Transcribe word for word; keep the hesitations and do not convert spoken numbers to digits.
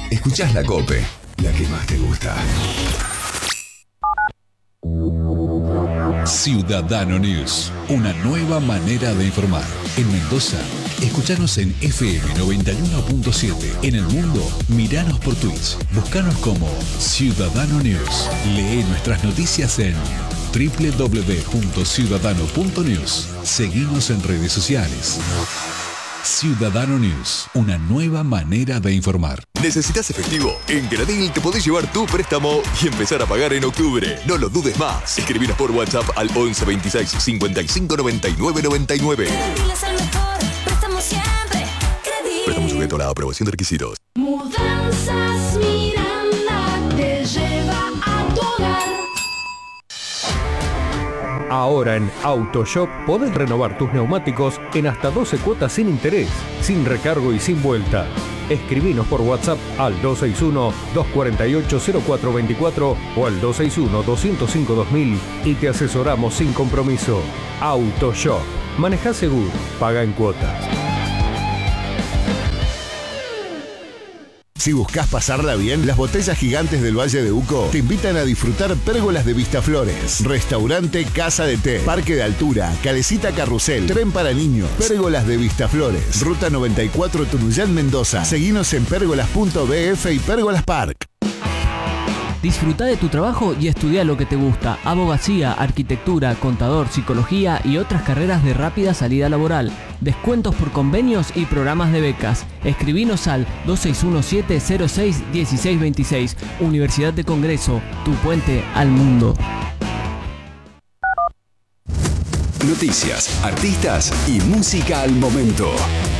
Escuchás La COPE, la que más te gusta. Ciudadano News, una nueva manera de informar. En Mendoza, escuchanos en F M noventa y uno punto siete. En el mundo, miranos por Twitch. Buscanos como Ciudadano News. Lee nuestras noticias en doble u doble u doble u punto ciudadano punto news. Seguinos en redes sociales. Ciudadano News, una nueva manera de informar. ¿Necesitas efectivo? En Gradil te podés llevar tu préstamo y empezar a pagar en octubre. No lo dudes más. Escribinos por WhatsApp al once veintiséis cincuenta y cinco noventa y nueve noventa y nueve. Gradil es el mejor, préstamo siempre. Gradil. Préstamo sujeto a la aprobación de requisitos. Mudanzas Miranda te lleva a tu hogar. Ahora en AutoShop podés renovar tus neumáticos en hasta doce cuotas sin interés, sin recargo y sin vuelta. Escribinos por WhatsApp al dos seis uno, dos cuatro ocho, cero cuatro dos cuatro o al dos seis uno, dos cero cinco, dos mil y te asesoramos sin compromiso. AutoShop. Manejá seguro, paga en cuotas. Si buscas pasarla bien, las botellas gigantes del Valle de Uco te invitan a disfrutar pérgolas de Vistaflores, restaurante Casa de Té, parque de altura, calecita carrusel, tren para niños, pérgolas de Vistaflores, ruta noventa y cuatro Tunuyán, Mendoza. Seguinos en pérgolas punto b f y Pérgolas Park. Disfruta de tu trabajo y estudia lo que te gusta. Abogacía, arquitectura, contador, psicología y otras carreras de rápida salida laboral. Descuentos por convenios y programas de becas. Escribinos al dos seis uno siete cero seis uno seis dos seis. Universidad de Congreso, tu puente al mundo. Noticias, artistas y música al momento.